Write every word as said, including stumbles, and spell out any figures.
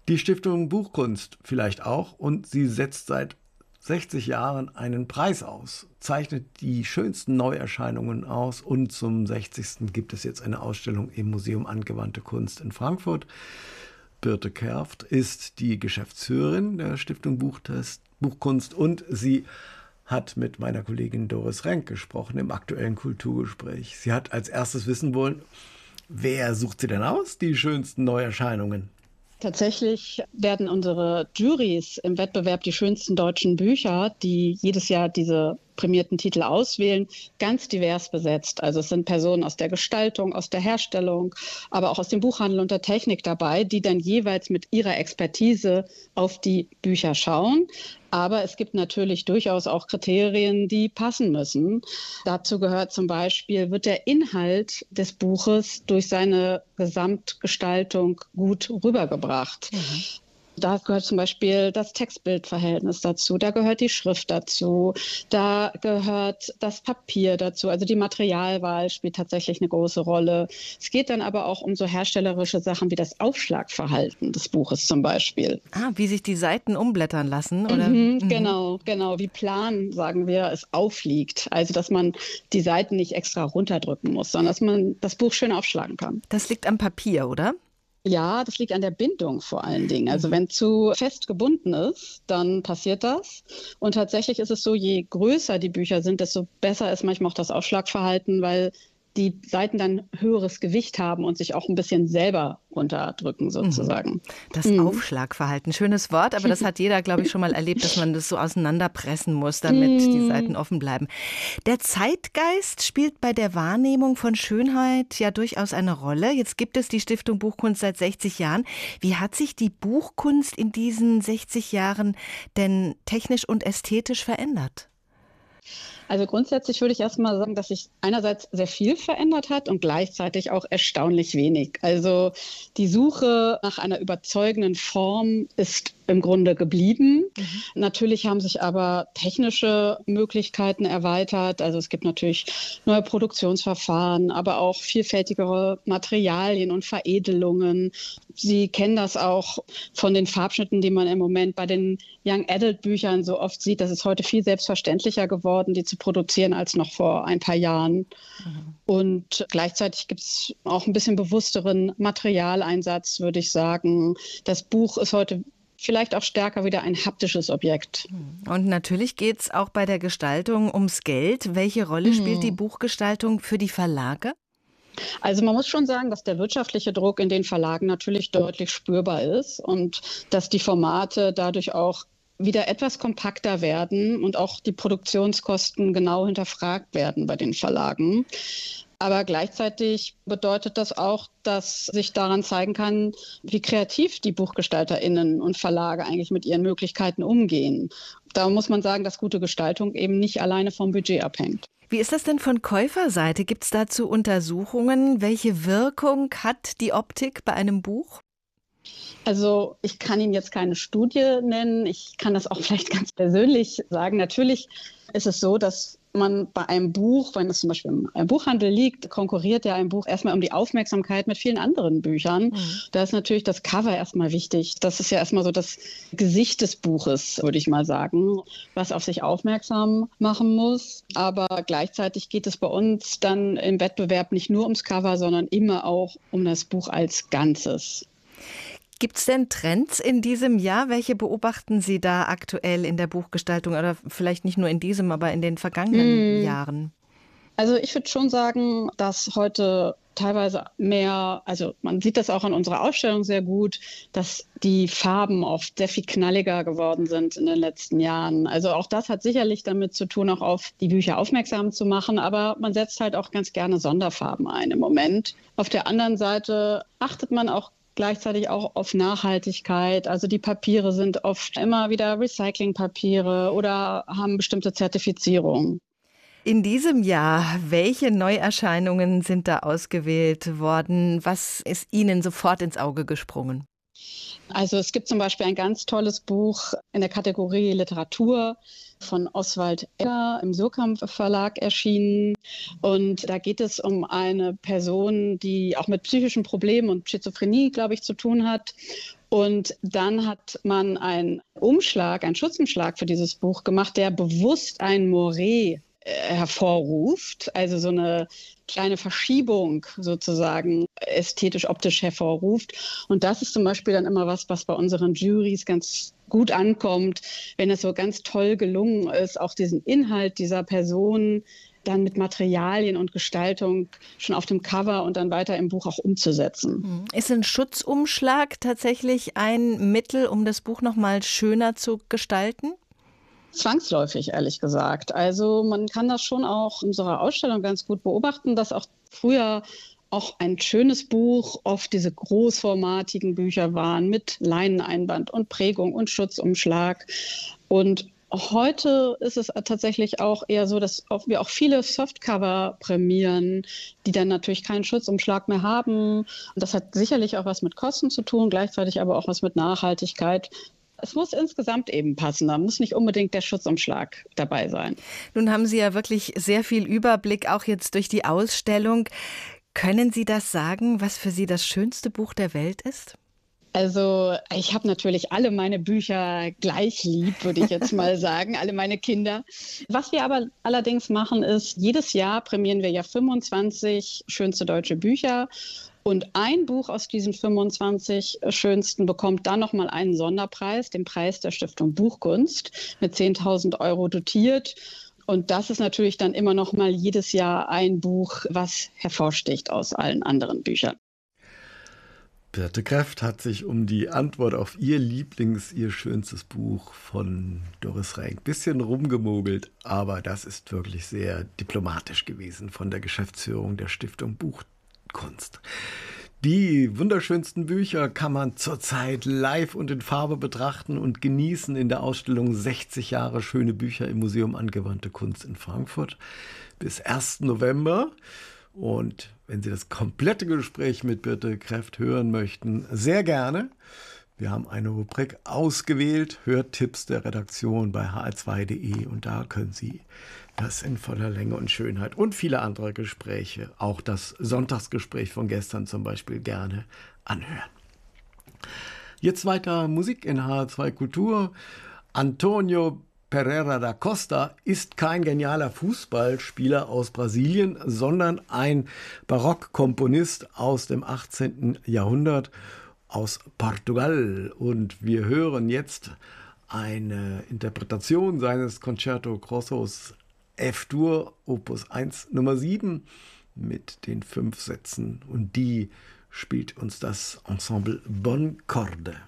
Die Stiftung Buchkunst vielleicht auch, und sie setzt seit sechzig Jahren einen Preis aus, zeichnet die schönsten Neuerscheinungen aus, und zum sechzigsten gibt es jetzt eine Ausstellung im Museum Angewandte Kunst in Frankfurt. Birte Kerft ist die Geschäftsführerin der Stiftung Buchtest, Buchkunst, und sie hat mit meiner Kollegin Doris Renk gesprochen im aktuellen Kulturgespräch. Sie hat als erstes wissen wollen, wer sucht sie denn aus, die schönsten Neuerscheinungen? Tatsächlich werden unsere Jurys im Wettbewerb die schönsten deutschen Bücher, die jedes Jahr diese prämierten Titel auswählen, ganz divers besetzt. Also es sind Personen aus der Gestaltung, aus der Herstellung, aber auch aus dem Buchhandel und der Technik dabei, die dann jeweils mit ihrer Expertise auf die Bücher schauen. Aber es gibt natürlich durchaus auch Kriterien, die passen müssen. Dazu gehört zum Beispiel, wird der Inhalt des Buches durch seine Gesamtgestaltung gut rübergebracht. Mhm. Da gehört zum Beispiel das Text-Bild-Verhältnis dazu, da gehört die Schrift dazu, da gehört das Papier dazu, also die Materialwahl spielt tatsächlich eine große Rolle. Es geht dann aber auch um so herstellerische Sachen wie das Aufschlagverhalten des Buches zum Beispiel. Ah, wie sich die Seiten umblättern lassen, oder? Mhm, mhm. Genau, genau, wie plan, sagen wir, es aufliegt. Also, dass man die Seiten nicht extra runterdrücken muss, sondern dass man das Buch schön aufschlagen kann. Das liegt am Papier, oder? Ja, das liegt an der Bindung vor allen Dingen. Also wenn zu fest gebunden ist, dann passiert das. Und tatsächlich ist es so, je größer die Bücher sind, desto besser ist manchmal auch das Aufschlagverhalten, weil die Seiten dann höheres Gewicht haben und sich auch ein bisschen selber runterdrücken sozusagen. Das mhm. Aufschlagverhalten, schönes Wort, aber das hat jeder, glaube ich, schon mal erlebt, dass man das so auseinanderpressen muss, damit mhm. die Seiten offen bleiben. Der Zeitgeist spielt bei der Wahrnehmung von Schönheit ja durchaus eine Rolle. Jetzt gibt es die Stiftung Buchkunst seit sechzig Jahren. Wie hat sich die Buchkunst in diesen sechzig Jahren denn technisch und ästhetisch verändert? Also grundsätzlich würde ich erstmal sagen, dass sich einerseits sehr viel verändert hat und gleichzeitig auch erstaunlich wenig. Also die Suche nach einer überzeugenden Form ist im Grunde geblieben. Mhm. Natürlich haben sich aber technische Möglichkeiten erweitert. Also es gibt natürlich neue Produktionsverfahren, aber auch vielfältigere Materialien und Veredelungen. Sie kennen das auch von den Farbschnitten, die man im Moment bei den Young Adult Büchern so oft sieht. Das ist heute viel selbstverständlicher geworden, die zu produzieren als noch vor ein paar Jahren. Mhm. Und gleichzeitig gibt es auch ein bisschen bewussteren Materialeinsatz, würde ich sagen. Das Buch ist heute vielleicht auch stärker wieder ein haptisches Objekt. Und natürlich geht es auch bei der Gestaltung ums Geld. Welche Rolle mhm. spielt die Buchgestaltung für die Verlage? Also man muss schon sagen, dass der wirtschaftliche Druck in den Verlagen natürlich deutlich spürbar ist und dass die Formate dadurch auch wieder etwas kompakter werden und auch die Produktionskosten genau hinterfragt werden bei den Verlagen. Aber gleichzeitig bedeutet das auch, dass sich daran zeigen kann, wie kreativ die BuchgestalterInnen und Verlage eigentlich mit ihren Möglichkeiten umgehen. Da muss man sagen, dass gute Gestaltung eben nicht alleine vom Budget abhängt. Wie ist das denn von Käuferseite? Gibt es dazu Untersuchungen? Welche Wirkung hat die Optik bei einem Buch? Also ich kann Ihnen jetzt keine Studie nennen. Ich kann das auch vielleicht ganz persönlich sagen. Natürlich ist es so, dass man bei einem Buch, wenn es zum Beispiel im Buchhandel liegt, konkurriert ja ein Buch erstmal um die Aufmerksamkeit mit vielen anderen Büchern. Mhm. Da ist natürlich das Cover erstmal wichtig. Das ist ja erstmal so das Gesicht des Buches, würde ich mal sagen, was auf sich aufmerksam machen muss. Aber gleichzeitig geht es bei uns dann im Wettbewerb nicht nur ums Cover, sondern immer auch um das Buch als Ganzes. Gibt es denn Trends in diesem Jahr? Welche beobachten Sie da aktuell in der Buchgestaltung oder vielleicht nicht nur in diesem, aber in den vergangenen mm. Jahren? Also ich würde schon sagen, dass heute teilweise mehr, also man sieht das auch an unserer Ausstellung sehr gut, dass die Farben oft sehr viel knalliger geworden sind in den letzten Jahren. Also auch das hat sicherlich damit zu tun, auch auf die Bücher aufmerksam zu machen, aber man setzt halt auch ganz gerne Sonderfarben ein im Moment. Auf der anderen Seite achtet man auch gleichzeitig auch auf Nachhaltigkeit. Also die Papiere sind oft immer wieder Recyclingpapiere oder haben bestimmte Zertifizierungen. In diesem Jahr, welche Neuerscheinungen sind da ausgewählt worden? Was ist Ihnen sofort ins Auge gesprungen? Also es gibt zum Beispiel ein ganz tolles Buch in der Kategorie Literatur von Oswald Egger im Surkamp Verlag erschienen. Und da geht es um eine Person, die auch mit psychischen Problemen und Schizophrenie, glaube ich, zu tun hat. Und dann hat man einen Umschlag, einen Schutzumschlag für dieses Buch gemacht, der bewusst ein Moiré hervorruft, also so eine kleine Verschiebung sozusagen ästhetisch-optisch hervorruft. Und das ist zum Beispiel dann immer was, was bei unseren Juries ganz gut ankommt, wenn es so ganz toll gelungen ist, auch diesen Inhalt dieser Person dann mit Materialien und Gestaltung schon auf dem Cover und dann weiter im Buch auch umzusetzen. Ist ein Schutzumschlag tatsächlich ein Mittel, um das Buch noch mal schöner zu gestalten? Zwangsläufig, ehrlich gesagt. Also man kann das schon auch in unserer Ausstellung ganz gut beobachten, dass auch früher auch ein schönes Buch oft diese großformatigen Bücher waren mit Leineneinband und Prägung und Schutzumschlag. Und heute ist es tatsächlich auch eher so, dass wir auch viele Softcover prämieren, die dann natürlich keinen Schutzumschlag mehr haben. Und das hat sicherlich auch was mit Kosten zu tun, gleichzeitig aber auch was mit Nachhaltigkeit. Es muss insgesamt eben passen, da muss nicht unbedingt der Schutzumschlag dabei sein. Nun haben Sie ja wirklich sehr viel Überblick, auch jetzt durch die Ausstellung. Können Sie das sagen, was für Sie das schönste Buch der Welt ist? Also ich habe natürlich alle meine Bücher gleich lieb, würde ich jetzt mal sagen, alle meine Kinder. Was wir aber allerdings machen ist, jedes Jahr prämieren wir ja fünfundzwanzig schönste deutsche Bücher. Und ein Buch aus diesen fünfundzwanzig schönsten bekommt dann nochmal einen Sonderpreis, den Preis der Stiftung Buchkunst, mit zehntausend Euro dotiert. Und das ist natürlich dann immer noch mal jedes Jahr ein Buch, was hervorsticht aus allen anderen Büchern. Birte Kreft hat sich um die Antwort auf ihr Lieblings-, ihr schönstes Buch von Doris Renk ein bisschen rumgemogelt. Aber das ist wirklich sehr diplomatisch gewesen von der Geschäftsführung der Stiftung Buchkunst. Die wunderschönsten Bücher kann man zurzeit live und in Farbe betrachten und genießen in der Ausstellung sechzig Jahre schöne Bücher im Museum Angewandte Kunst in Frankfurt bis ersten November. Und wenn Sie das komplette Gespräch mit Birte Kreft hören möchten, sehr gerne. Wir haben eine Rubrik ausgewählt, Hörtipps der Redaktion bei h r zwei punkt de und da können Sie das in voller Länge und Schönheit und viele andere Gespräche, auch das Sonntagsgespräch von gestern zum Beispiel, gerne anhören. Jetzt weiter Musik in H R zwei Kultur. Antonio Pereira da Costa ist kein genialer Fußballspieler aus Brasilien, sondern ein Barockkomponist aus dem achtzehnten Jahrhundert aus Portugal. Und wir hören jetzt eine Interpretation seines Concerto Grossos F-Dur, Opus eins Nummer sieben mit den fünf Sätzen. Und die spielt uns das Ensemble Bonne Corde.